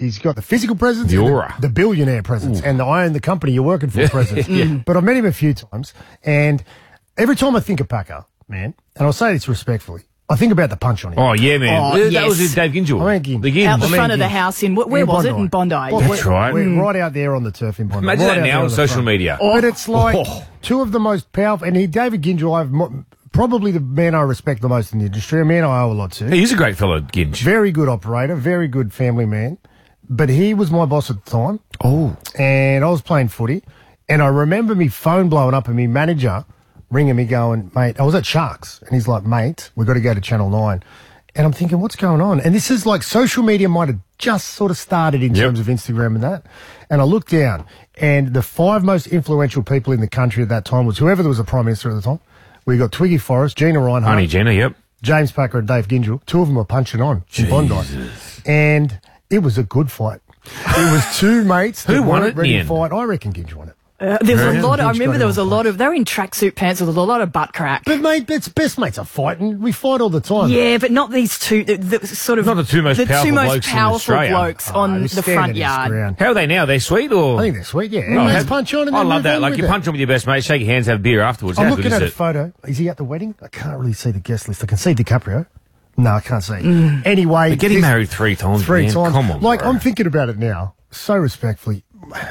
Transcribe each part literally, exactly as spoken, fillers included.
he's got the physical presence, The and aura. the, the billionaire presence, Ooh. and the I own the company you're working for presence. Yeah. But I've met him a few times, and every time I think of Packer, man, and I'll say this respectfully, I think about the punch on him. Oh, yeah, man. Oh, that yes. was with Dave Gingill. I mean, Gin- The Ginge. Out the I mean, front of the yeah. house in, where, where In was Bondi. it? In Bondi. Well, That's we're, right. We're Mm. right out there on the turf in Bondi. Imagine right that out now there on the social front. media. But it's like Oh. two of the most powerful, and he, David Gingill, I've mo- probably the man I respect the most in the industry, a man I owe a lot to. He's a great fellow, Ginge. Very good operator, very good family man. But he was my boss at the time. Oh. And I was playing footy. And I remember me phone blowing up and me manager ringing me going, mate, I was at Sharks. And he's like, mate, we've got to go to Channel nine. And I'm thinking, what's going on? And this is like social media might have just sort of started in Yep. terms of Instagram and that. And I looked down and the five most influential people in the country at that time was whoever was the Prime Minister at the time. We got Twiggy Forrest, Gina Reinhardt. Honey Jenna, yep. James Packer and Dave Gingill. Two of them were punching on in Bondi. And it was a good fight. It was two mates that Who won weren't it in ready the to end? fight. I reckon Gingill won it. Uh, there was Yeah. a lot. I Ginge remember got there was a him. lot of. They were in tracksuit pants with a lot of butt crack. But mate, that's best mates are fighting. We fight all the time. Yeah, but not these two. The, the sort of Not the two most the powerful two most blokes in powerful Australia. blokes Oh, on they the stand front in his yard. ground. How are they now? They're sweet or? I think they're sweet, yeah. Oh, And have- they punch on and I they love move that. on Like with you it. punch on with your best mate, shake your hands, have a beer afterwards. I'm How looking good is at a it? photo. Is he at the wedding? I can't really see the guest list. I can see DiCaprio. No, I can't see. Mm. Anyway. But getting this- married three times, Three man. times. Come on, Like, bro. I'm thinking about it now, so respectfully.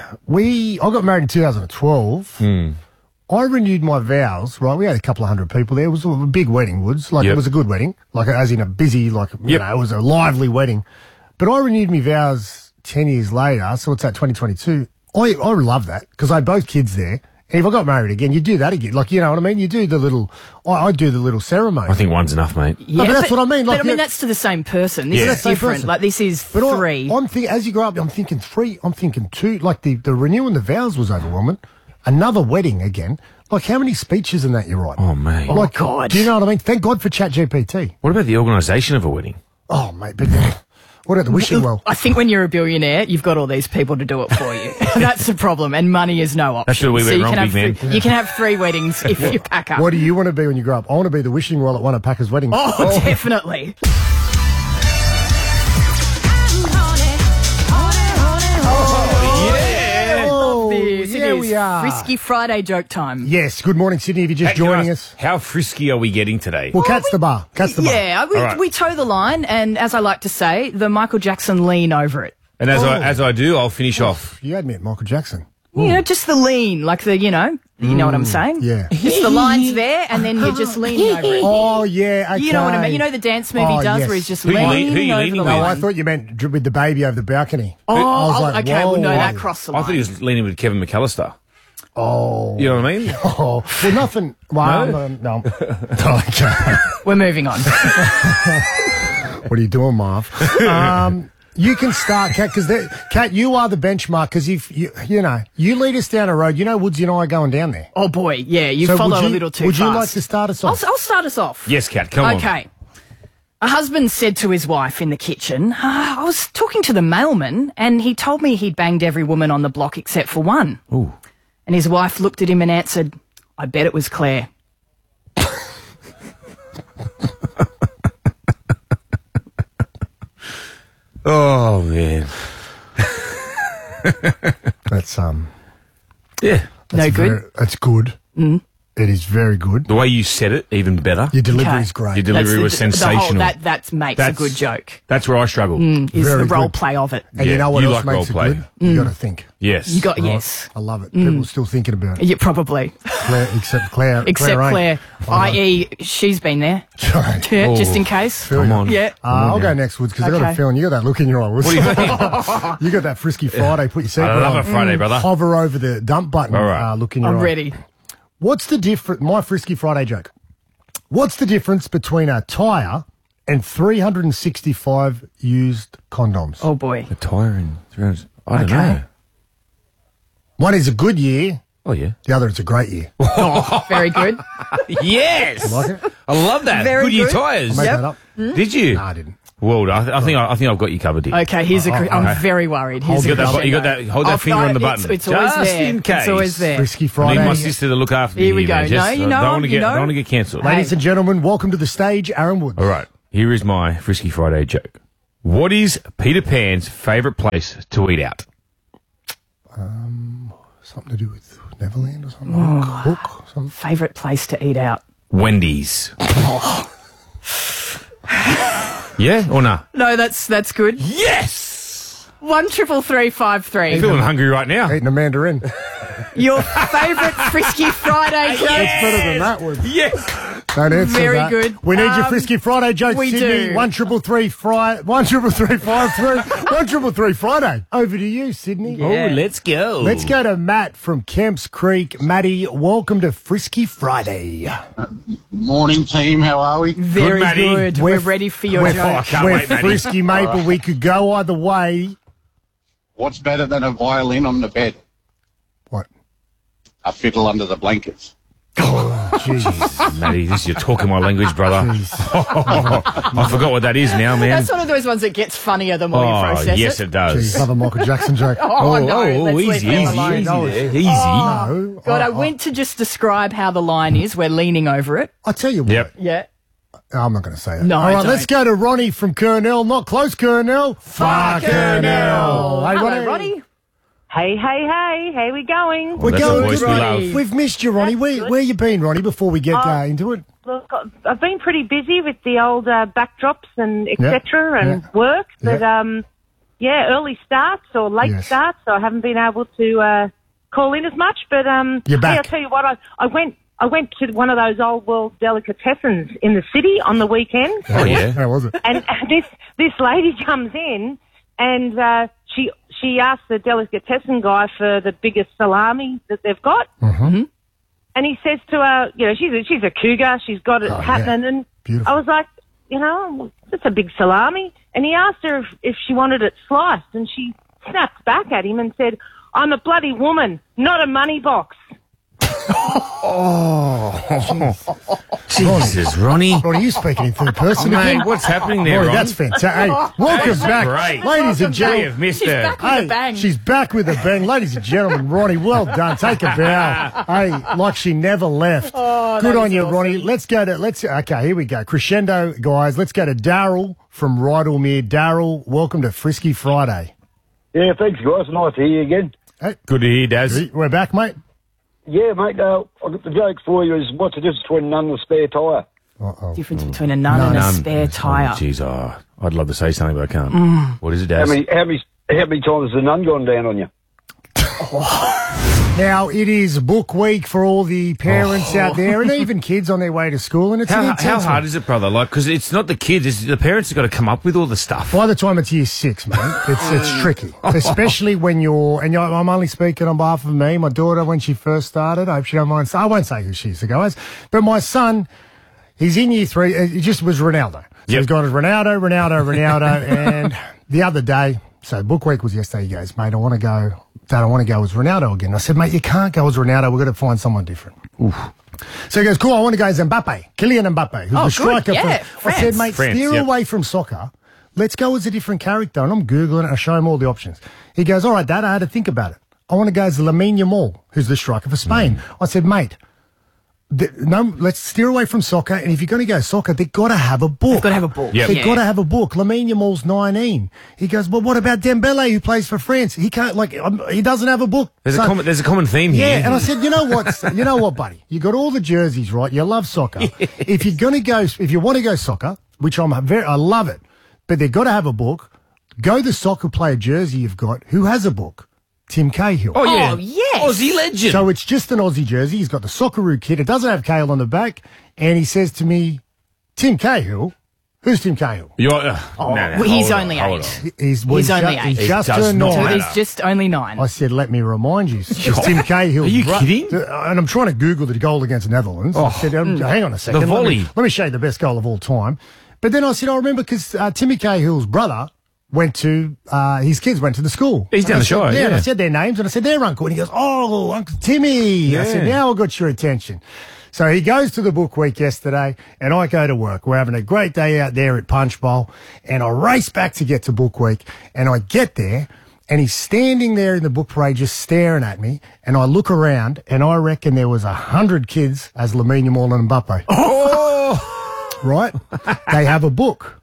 We, I got married in two thousand twelve. Hmm. I renewed my vows, right? We had a couple of hundred people there. It was a big wedding, Woods. Like, Yep. it was a good wedding. Like, as in a busy, like, you Yep. know, it was a lively wedding. But I renewed my vows ten years later, so it's at twenty twenty-two. I, I love that, because I had both kids there. And if I got married again, you do that again. Like, you know what I mean? You do the little, I, I do the little ceremony. I think one's enough, mate. Yeah, but that's what I mean, like, but I mean, yeah. that's to the same person. This Yeah. is That's the same different. person. Like this is But I- three. I'm thinking, as you grow up, I'm thinking three, I'm thinking two. Like the, the renewing the vows was overwhelming. Another wedding again. Like how many speeches in that you write? Oh, mate. Oh, like, God. Do you know what I mean? Thank God for ChatGPT. What about the organisation of a wedding? Oh, mate. But what about the wishing well? I think when you're a billionaire, you've got all these people to do it for you. That's the problem, and money is no option. That's where we so went you wrong, can big have man. three, you can have three weddings if you pack up. What do you want to be when you grow up? I want to be the wishing well at one of Packer's weddings. Oh, definitely. Yeah. Oh, This. yeah, it is we are. Frisky Friday joke time. Yes. Good morning, Sydney. If you're just Hey, can I joining ask, us. How frisky are we getting today? Well, cat's the bar. Cat's the bar. Yeah, we, All right. we toe the line, and as I like to say, the Michael Jackson lean over it. and as I Oh. as I do, I'll finish off. You had me at Michael Jackson. You know, just the lean, like the, you know, you know what I'm saying? Yeah. Just the line's there, and then you're just leaning over it. Oh, yeah. Okay. You know what I mean? You know the dance move Oh, he does yes. where he's just Who you leaning lean- who you over leaning the with? No, I line. thought you meant dr- with the baby over the balcony. Oh, I was oh, like, okay, well, no, whoa. that crossed the I line. thought he was leaning with Kevin McAllister. Oh. You know what I mean? Oh, well, nothing. Well, No? no. no. Okay. We're moving on. What are you doing, Marv? Um, you can start, Kat, because Kat, you are the benchmark. Because if you, you know, you lead us down a road. You know, Woodsy and I are going down there. Oh, boy, yeah, you So follow would you, a little too Would fast. you like to start us I'll, off? I'll start us off. Yes, Kat, come on. Okay. A husband said to his wife in the kitchen, "Ah, I was talking to the mailman and he told me he'd banged every woman on the block except for one." Ooh. And his wife looked at him and answered, "I bet it was Claire." Oh, man. That's um. Yeah. No that's good? very- that's good. Mm. It is very good. The way you said it, even better. Your delivery Okay. is great. Your delivery That's was the, the whole- sensational. that that makes That's- a good joke. That's where I struggle. Is Very the role good. play of it. and Yeah, you know what you else like makes it role play. good? You got to think. Yes. You got Right? yes. I love it. People still thinking about it. Yeah, probably. Claire, except Claire. Except Claire, Claire, ain't. I know. that is, she's been there. Right. Yeah, Oh. just in case. Come on. Yeah. Uh, I'll go next, Woods, because I got a Okay. feeling you got that look in your eye, Woods. What do you mean? You got that frisky Friday. Put your seatbelt I love on. a Friday, brother. Hover over the dump button. All right. Uh, look in your I'm eye. ready. What's the difference? My frisky Friday joke. What's the difference between a tyre and three hundred sixty-five used condoms? Oh, boy. A tyre and three hundred. I don't Okay. know. One is a good year. Oh, yeah. The other is a great year. Oh, very good. Yes. Like it? I love that. Very Goodyear good. tyres. Made Yep. that up? Did you? No, I didn't. Well, I, th- I think I, I think I've got you covered here. Okay, here's a. cr- I'm okay. very worried. Here's You a got that? crescendo. You got that? Hold that I'll- finger on the it's- button. It's, always Just there. in case. It's always there. Frisky I Friday. need my sister to look after me. Here we go. man. No, Just, you I know don't him, want to you get. know. Don't want to get cancelled. Ladies and gentlemen, welcome to the stage, Aaron Woods. All right. Here is my Frisky Friday joke. What is Peter Pan's favourite place to eat out? Um, something to do with Neverland or something. Oh. Cook or something. Favourite place to eat out? Wendy's. Yeah or no? No, that's that's good. Yes! One triple three five three. I'm feeling hungry right now. Eating a mandarin. Your favourite Frisky Friday joke? That's better than that one. Yes! Don't answer Very that. good. We need your Um, Frisky Friday joke, we Sydney. do. One triple three Friday. One triple three five three. One triple three Friday. Over to you, Sydney. Yeah. Oh, let's go. Let's go to Matt from Kemps Creek. Matty, welcome to Frisky Friday. Morning, team. How are we? Very Matty. good. We're, We're- ready for your We're, Oh, I joke. can't we're wait, Matty. Frisky, mate, but we could go either way. What's better than a violin on the bed? What? A fiddle under the blankets. Jeez. Matty, this you're talking my language, brother. I forgot what that is now, man. That's one of those ones that gets funnier the more you Oh, process yes, it. it does. Jeez, another Michael Jackson joke. Oh, no, oh, let's leave easy, him easy, alone. easy, No, there. it's- easy. No, God, I I, went to just describe how the line is. We're leaning over it. I, I tell you what. Yep. Yeah. I'm not going to say that. No, All right, don't. let's go to Ronnie from Kernell. Not close, Kernell. Far Kernell. Hey, Hello, Ronnie. Hey, hey, hey, how we going? We're That's the going voice good, we Ronnie. love. We've missed you, Ronnie. Where, where you been, Ronnie, before we get Uh, uh, into it? Look, I've been pretty busy with the old uh, backdrops and et cetera and yeah. work, but Yeah. um, yeah, early starts or late Yes. starts, so I haven't been able to uh, call in as much. But um, You're back. Hey, I'll tell you what, I, I went. I went to one of those old world delicatessens in the city on the weekend. Oh, yeah. How was it? And this this lady comes in and uh, she she asked the delicatessen guy for the biggest salami that they've got. Mm-hmm. And he says to her, you know, she's a, she's a cougar, she's got it Oh, happening. yeah. And Beautiful. I was like, you know, it's a big salami. And he asked her if, if she wanted it sliced. And she snapped back at him and said, I'm a bloody woman, not a money box. Jesus, Ronnie. Ronnie, you speaking in third person again? Mate, what's happening there, Ronnie, Ronnie? that's fantastic. Hey, welcome That's back. great. Ladies and We gentlemen. have missed She's her. back with Hey, a bang. she's back with a bang. Ladies and gentlemen, Ronnie, well done. Take a bow. Hey, like she never left. Oh, Good that on is you, awesome. Ronnie. Let's go to, let's, okay, here we go. Crescendo, guys. Let's go to Daryl from Rydalmere. Daryl, welcome to Frisky Friday. Yeah, thanks, guys. Nice to hear you again. Hey, Good to hear, Daz. we're back, mate. Yeah, mate, uh, I've got the joke for you is what's the difference between a nun and a spare tyre? Uh-oh. Difference between a nun and a None. spare tyre. Oh, jeez, oh, I'd love to say something, but I can't. Mm. What is it, How Daz? many, how many, how many times has the nun gone down on you? Now, it is book week for all the parents out there and even kids on their way to school, and it's an How, intense how one. hard is it, brother? Like, because it's not the kids, it's the parents have got to come up with all the stuff. By the time it's year six, mate, it's it's tricky, especially when you're. And you're, I'm only speaking on behalf of me. My daughter, when she first started, I hope she don't mind. I won't say who she is, guys. But my son, he's in year three. It just was Ronaldo. So Yep. he's got his Ronaldo, Ronaldo, Ronaldo, and the other day. So book week was yesterday. He goes, mate, I want to go. Dad, I want to go as Ronaldo again. I said, mate, you can't go as Ronaldo. We've got to find someone different. So he goes, cool, I want to go as Mbappe, Kylian Mbappe, who's Oh, the good. striker. Yeah, for, I said, France. mate, France, steer yep. away from soccer. Let's go as a different character. And I'm Googling it. I show him all the options. He goes, all right, Dad, I had to think about it. I want to go as Lamine Yamal, who's the striker for Spain. I said, mate, the, no, let's steer away from soccer. And if you're going to go soccer, they've got to have a book. They've got to have a book. Yep. They've Yeah. got to have a book. Lamine Yamal's nineteen. He goes, well, what about Dembele, who plays for France? He can't, like, um, he doesn't have a book. There's, So- a common, there's a common theme here. yeah, and I said, you know what, you know what, buddy? You got all the jerseys, right? You love soccer. If you're gonna go, if you want to go soccer, which I'm very, I love it, but they've got to have a book. Go the soccer player jersey you've got. Who has a book? Tim Cahill. Oh, yeah. Oh, yes. Aussie legend. So it's just an Aussie jersey. He's got the Socceroo kit. It doesn't have Cahill on the back, and he says to me, Tim Cahill. Who's Tim Cahill? You're, uh, no, no, well, he's hold on, only hold eight. on. He's, well, He's only ju- eight. He's It just does turned not nine. matter. He's just only nine. I said, let me remind you, it's Tim Cahill. Are you kidding? And I'm trying to Google the goal against the Netherlands. I said, um, hang on a second. The Let volley. me, let me show you the best goal of all time. But then I said, I remember because uh, Timmy Cahill's brother went to, uh, his kids went to the school. He's down And I the said, shore, Yeah, and I yeah. said their names and I said, their uncle. And he goes, oh, Uncle Timmy. I said, Yeah. now I got your attention. So he goes to the book week yesterday and I go to work. We're having a great day out there at Punch Bowl and I race back to get to book week and I get there and he's standing there in the book parade just staring at me and I look around and I reckon there was a hundred kids as Lamine Yamal and Mbappe. Oh! Right? They have a book.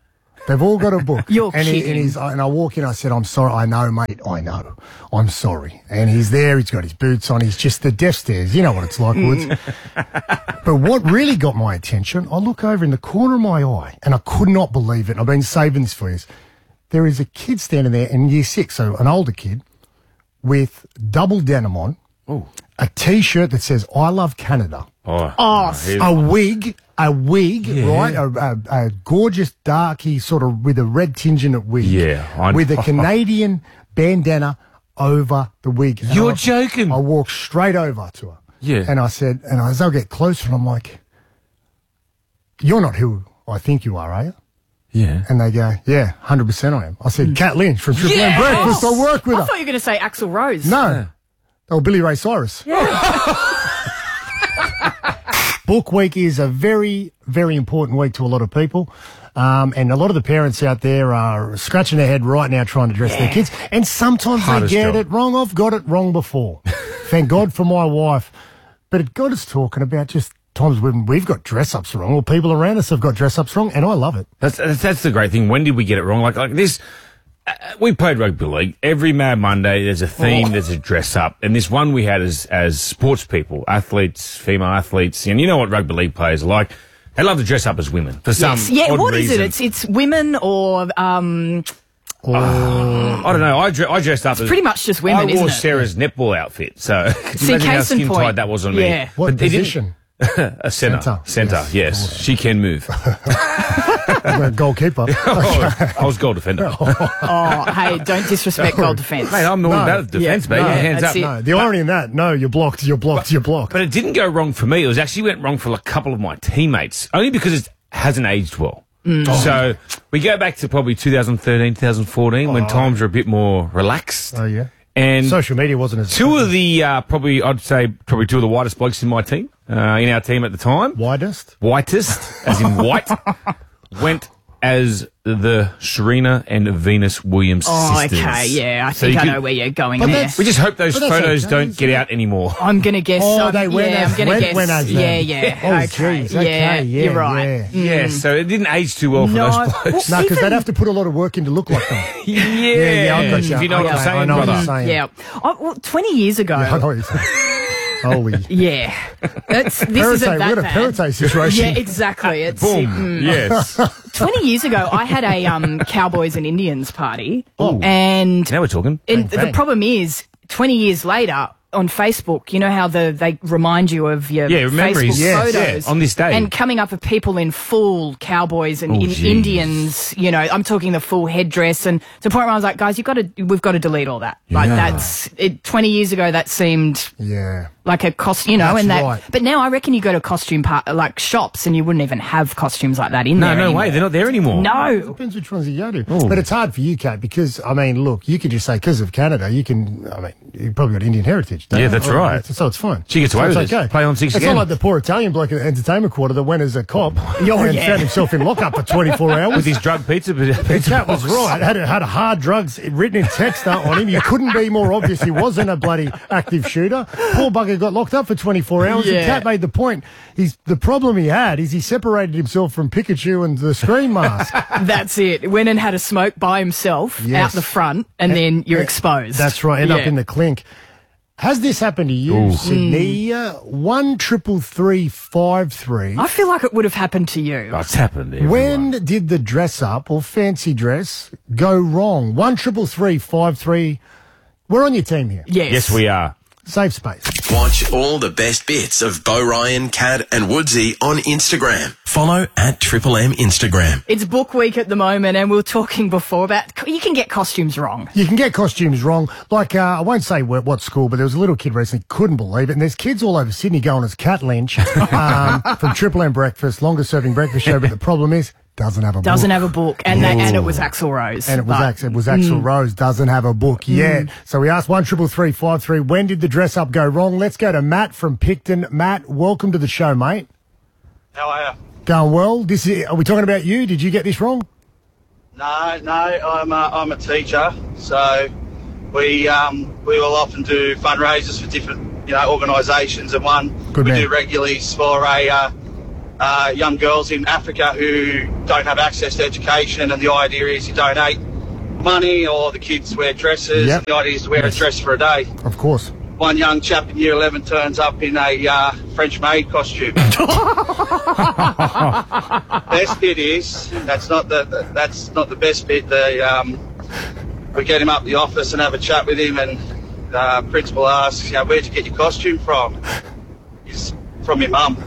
They've all got a book. You're and he, kidding. and, he's, and I walk in, I said, I'm sorry. I know, mate. I know. I'm sorry. And he's there. He's got his boots on. He's just the death stairs. You know what it's like, Woods. But what really got my attention, I look over in the corner of my eye, and I could not believe it. I've been saving this for years. There is a kid standing there in year six, so an older kid, with double denim on, Ooh. a T-shirt that says, I love Canada. Oh, Oh, here- A wig, a wig, right? A, a, a gorgeous, darky sort of with a red tinge in it wig. Yeah, I with know. a Canadian bandana over the wig. And You're I- joking. I walked straight over to her. Yeah. And I said, and as I get closer, and I'm like, you're not who I think you are, are you? yeah. And they go, yeah, one hundred percent I am. I said, Kat Lynch from Triple M Yes! Breakfast. I work with I her. thought you were going to say Axl Rose. No. Oh, Billy Ray Cyrus. Book week is a very, very important week to a lot of people. Um, and a lot of the parents out there are scratching their head right now trying to dress their kids. And sometimes Hardest they get job. it wrong. I've got it wrong before. Thank God for my wife. But it got us talking about just times when we've got dress-ups wrong or people around us have got dress-ups wrong, and I love it. That's, that's that's the great thing. When did we get it wrong? Like like this, uh, we played rugby league. Every Mad Monday, there's a theme, Oh. there's a dress up, and this one we had as as sports people, athletes, female athletes, and you know what rugby league players are like. They love to dress up as women for some Yes. Yeah, odd what is reason. it? It's it's women or um, I don't know. I, dre- I dressed up as pretty much just women, I wore isn't it? Sarah's netball outfit. So could you See, imagine how case in skin point. tight that was on me. Yeah. What But they didn't- position? A centre, Centre. centre. Yes. Yes, she can move. I'm a goalkeeper. I was goal defender. Oh, hey, don't disrespect goal defence. Mate, I'm all No. about defence, Yeah. baby. No, Hands that's up. it. No, the irony in that, no, you're blocked, you're blocked, you're blocked. But it didn't go wrong for me. It was actually went wrong for a couple of my teammates, only because it hasn't aged well. So we go back to probably twenty thirteen, twenty fourteen, when times were a bit more relaxed. Oh, yeah. And Social media wasn't as... two of the, uh, probably, I'd say, probably two of the whitest blokes in my team, uh, in our team at the time, Widest? whitest, as in white, went as the Serena and Venus Williams Oh, sisters. okay, yeah, I So think you I could- know where you're going But there. that's- We just hope those But that's photos okay, don't isn't get it? out anymore. I'm gonna guess. Oh, um, they went yeah, as- I'm gonna went- guess. went as them. yeah, yeah. Oh, okay, jeez, okay, yeah, yeah, you're right. yeah. Yeah, so it didn't age too well for No, those well, blokes. No, because Even- they'd have to put a lot of work in to look like them. Yeah, yeah, I've got you. If you know what Okay, I'm saying, I know what brother. you're saying. Yeah. Oh, well, twenty years ago. I know what you're saying. Holy. Yeah. That's, this Parate, isn't we that got a bad. Parate situation. Yeah, exactly. It's Boom. mm. Yes. twenty years ago, I had a um, Cowboys and Indians party, Oh. and, Now we're talking. and Bang, bang. the problem is, twenty years later. On Facebook, you know how the they remind you of your Yeah, memories. Facebook Yes. photos Yeah, on this day. and coming up with people in full Cowboys and Oh, in, geez. Indians. You know, I'm talking the full headdress, and to the point where I was like, guys, you got to, we've got to delete all that. Like Yeah. that's it. twenty years ago, that seemed Yeah. like a cost, you know, That's and that. right. But now I reckon you go to costume part like shops, and you wouldn't even have costumes like that in No, there. no anymore. way. They're not there anymore. No. Depends which ones you go to. But it's hard for you, Kat, because, I mean, look, you could just say, because of Canada, you can, I mean, you've probably got Indian heritage. don't Yeah, you? that's Oh, right. So it's fine. She gets away so with it's it. okay. Play on six It's again. not like the poor Italian bloke at the entertainment quarter that went as a cop and yeah. found himself in lockup for twenty-four hours. With his drug pizza, The pizza cat was box. right. Had a, had a hard drugs written in text on him. You couldn't be more obvious. He wasn't a bloody active shooter. Poor bugger got locked up for twenty-four hours. Yeah. And Cat made the point. He's the problem he had is he separated himself from Pikachu and the screen mask. That's it. Went and had a smoke by himself Yes. out the front, and then you're exposed. That's right. End up Yeah. in the clink. Has this happened to you, Sydney? Uh, one triple three five three. I feel like it would have happened to you. Oh, it's happened. Everyone. When did the dress up or fancy dress go wrong? One triple three five three. We're on your team here. Yes. Yes, we are. Safe space. Watch all the best bits of Bo Ryan, Kat and Woodsy on Instagram. Follow at Triple M Instagram. It's book week at the moment, and we were talking before about you can get costumes wrong. You can get costumes wrong. Like, uh, I won't say what, what school, but there was a little kid recently, couldn't believe it. And there's kids all over Sydney going as Kat Lynch um, from Triple M Breakfast, longest serving breakfast show. But the problem is, doesn't have a Doesn't book. have a book, and they, and it was Axl Rose. And it was, But- Ax- it was Axl Rose, doesn't have a book yet. So we asked one triple three five three, when did the dress up go wrong? Let's go to Matt from Picton. Matt, welcome to the show, mate. How are you? Going well. This is, are we talking about you? Did you get this wrong? No, no, I'm a, I'm a teacher, so we um, we will often do fundraisers for different you know organisations, and one Good we man. do regularly is for a uh, uh, young girls in Africa who don't have access to education, and the idea is you donate money or the kids wear dresses. Yep. The idea is to wear Yes. a dress for a day. Of course. One young chap in year eleven turns up in a uh, French maid costume. Best bit is that's not the, the that's not the best bit. The um, we get him up the office and have a chat with him, and uh, principal asks, you know, where'd you get your costume from? He's from your mum.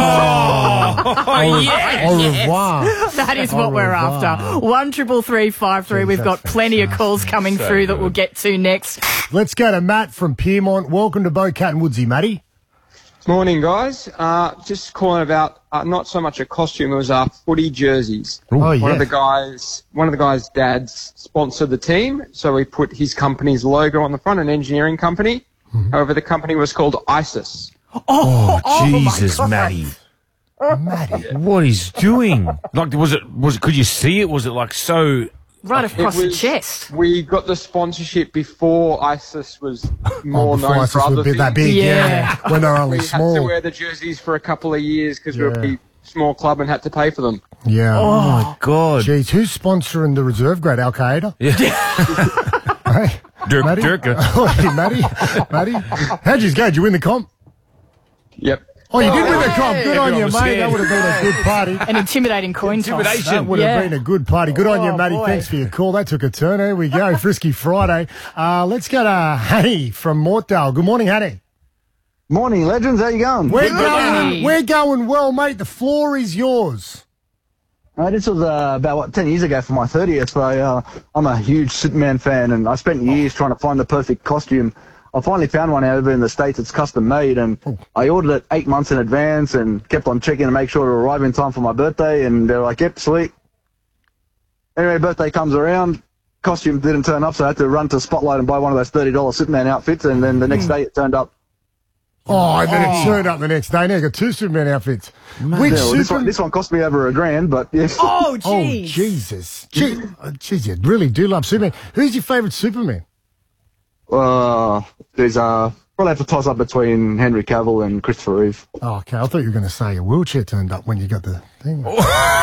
Oh, yeah. Au revoir. That is Au what we're revoir. after. One triple three five three. Jeez, We've got that's plenty of calls coming So through that good. we'll get to next. Let's go to Matt from Piermont. Welcome to Bo, Cat and Woodsy, Matty. Morning, guys. Uh, just calling about uh, not so much a costume, it was uh, footy jerseys. Oh, One yeah. of the guys, one of the guys' dads sponsored the team, so we put his company's logo on the front, an engineering company. Mm-hmm. However, the company was called ISIS. Oh, my Jesus, God. Matty. Matty. What he's doing? Like, was it? Was it? Could you see it? Was it like so? Right across the was- chest. We got the sponsorship before ISIS was more Oh, before known ISIS for other would be things. that big, Yeah. yeah. When they're only We had to small. wear the jerseys for a couple of years because we were a Yeah. big, small club and had to pay for them. Yeah. Oh my God! Jeez, who's sponsoring the reserve grade? Al Qaeda? Hey, Dirk, Matty? Dirk. Oh, hey, Matty. Matty. How'd you go? Did you win the comp? Yep. Oh, you did win the comp. Good on Everyone you, was mate. scared. That would have been a good party. An intimidating coin toss. Intimidation. That would have Yeah. been a good party. Good on you, Oh, Matty. boy. Thanks for your call. That took a turn. Here we go. Frisky Friday. Uh, let's go to Hanny from Mortdale. Good morning, Hanny. Morning, legends. How you going? We're Good going, morning. we're going well, mate. The floor is yours. Uh, this was uh, about, what, ten years ago for my thirtieth. So uh, I'm a huge Superman fan, and I spent years trying to find the perfect costume. I finally found one over in the States. It's custom made, and I ordered it eight months in advance and kept on checking to make sure it would arrive in time for my birthday, and they're like, yep, sweet. Anyway, birthday comes around. Costume didn't turn up, so I had to run to Spotlight and buy one of those thirty dollar Superman outfits, and then the next day it turned up. Oh, and then it turned up the next day. Now you got two Superman outfits. Which Yeah, well, this, one, Superman? this one cost me over a grand, but yes. Oh, Oh, jeez. Jesus. Gee, oh, Jeez, you really do love Superman. Who's your favourite Superman? Uh, there's uh, probably have to toss up between Henry Cavill and Christopher Reeve. Oh, okay. I thought you were going to say your wheelchair turned up when you got the thing. Good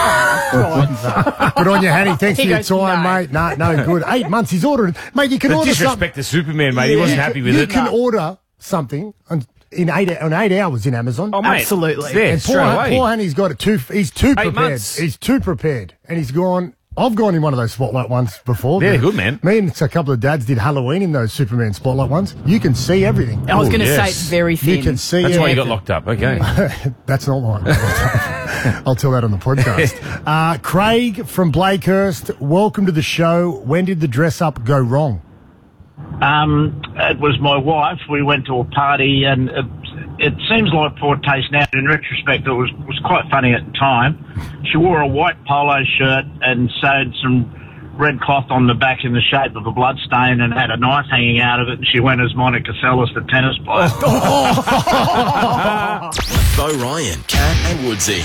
on you, Hanny. Thanks He for your goes, time, no. mate. No, no, good. Eight months he's ordered. Mate, you can The order something. disrespect to Superman, mate. He wasn't happy with you it. can order something on, in eight on eight hours in Amazon. Oh, mate, Absolutely. it's there and straight poor, away. poor Hanny's got it too. He's too Eight prepared. months. He's too prepared, and he's gone. I've gone in one of those Spotlight ones before. They're Me- good, man. Me and a couple of dads did Halloween in those Superman Spotlight ones. You can see everything. I was Oh, going to yes. say it's very thin. You can see. That's why you everything. got locked up. Okay. That's not why. I'll tell that on the podcast. Uh, Craig from Blakehurst, welcome to the show. When did the dress up go wrong? Um, it was my wife. We went to a party, and it, it seems like poor taste now. In retrospect, it was was quite funny at the time. She wore a white polo shirt and sewed some red cloth on the back in the shape of a blood stain and had a knife hanging out of it. And she went as Monica Seles, the tennis player. Bo Ryan, Cat and Woodsy.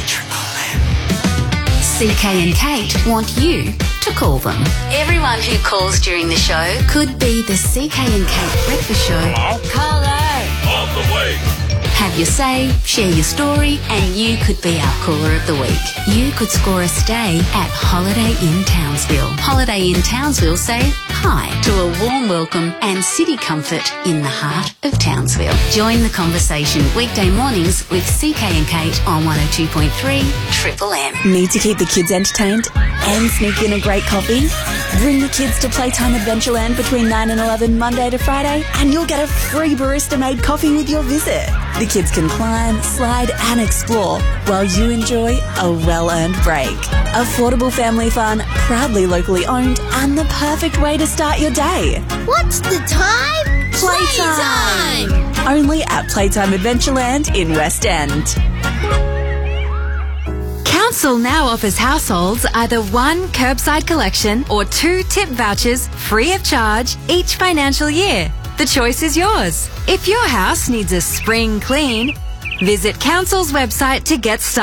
C K and Kate want you to call them. Everyone who calls during the show could be the C K and Kate Breakfast Show. Caller. On the way. Have your say, share your story, and you could be our caller of the week. You could score a stay at Holiday Inn Townsville. Holiday Inn Townsville say hi to a warm welcome and city comfort in the heart of Townsville. Join the conversation weekday mornings with C K and Kate on one oh two point three Triple M. Need to keep the kids entertained and sneak in a great coffee? Bring the kids to Playtime Adventureland between nine and eleven Monday to Friday, and you'll get a free barista-made coffee with your visit. The kids can climb, slide and explore while you enjoy a well-earned break. Affordable family fun, proudly locally owned, and the perfect way to start your day. What's the time? Playtime! Only at Playtime Adventureland in West End. Council now offers households either one curbside collection or two tip vouchers free of charge each financial year. The choice is yours. If your house needs a spring clean, visit Council's website to get started.